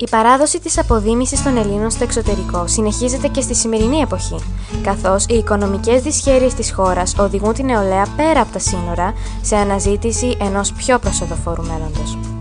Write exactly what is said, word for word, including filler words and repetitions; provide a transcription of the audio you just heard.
Η παράδοση της αποδίμησης των Ελλήνων στο εξωτερικό συνεχίζεται και στη σημερινή εποχή, καθώς οι οικονομικές δυσχέρειες της χώρας οδηγούν την νεολαία πέρα από τα σύνορα σε αναζήτηση ενός πιο προσοδοφόρου μέλλοντος.